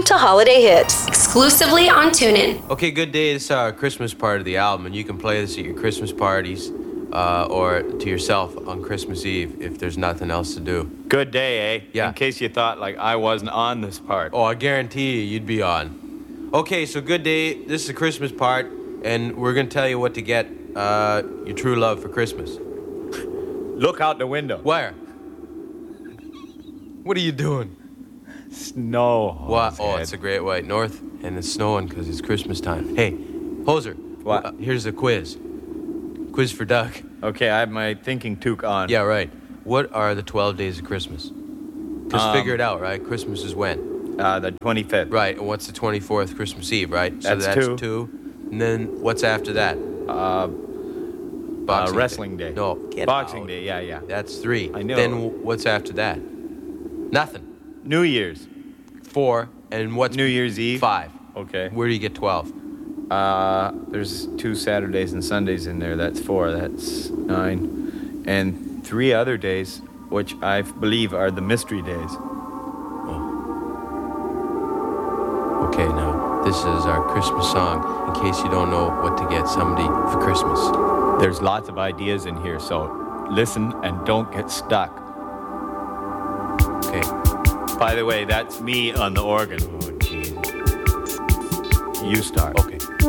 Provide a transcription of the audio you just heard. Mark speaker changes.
Speaker 1: to holiday hits.
Speaker 2: Exclusively on TuneIn.
Speaker 3: Okay, Good Day is our Christmas part of the album, and you can play this at your Christmas parties or to yourself on Christmas Eve if there's nothing else to do.
Speaker 4: Good Day, eh?
Speaker 3: Yeah.
Speaker 4: In case you thought, like, I wasn't on this part.
Speaker 3: Oh, I guarantee you'd be on. Okay, so Good Day, this is the Christmas part, and we're going to tell you what to get your true love for Christmas.
Speaker 4: Look out the window.
Speaker 3: Where? What are you doing?
Speaker 4: Snow.
Speaker 3: What? Oh, it's a great white north, and it's snowing because it's Christmas time. Hey, Hoser.
Speaker 4: What?
Speaker 3: Here's a quiz. Quiz for Doug.
Speaker 4: Okay, I have my thinking toque on.
Speaker 3: Yeah, right. What are the 12 days of Christmas? Because figure it out, right? Christmas is when?
Speaker 4: The 25th.
Speaker 3: Right, and what's the 24th? Christmas Eve, right? So
Speaker 4: That's two.
Speaker 3: 2. And then what's after that? Boxing
Speaker 4: Wrestling Day.
Speaker 3: No, get
Speaker 4: Boxing
Speaker 3: out.
Speaker 4: Day, yeah.
Speaker 3: That's 3.
Speaker 4: I know.
Speaker 3: Then what's after that? Nothing.
Speaker 4: New Year's.
Speaker 3: 4. And what's
Speaker 4: New Year's Eve.
Speaker 3: 5?
Speaker 4: Okay.
Speaker 3: Where do you get 12?
Speaker 4: There's 2 Saturdays and Sundays in there. That's 4. That's 9. And 3 other days, which I believe are the mystery days.
Speaker 3: Okay, now, this is our Christmas song, in case you don't know what to get somebody for Christmas.
Speaker 4: There's lots of ideas in here, so listen and don't get stuck.
Speaker 3: Okay.
Speaker 4: By the way, that's me on the organ.
Speaker 3: Oh, jeez.
Speaker 4: You start.
Speaker 3: Okay.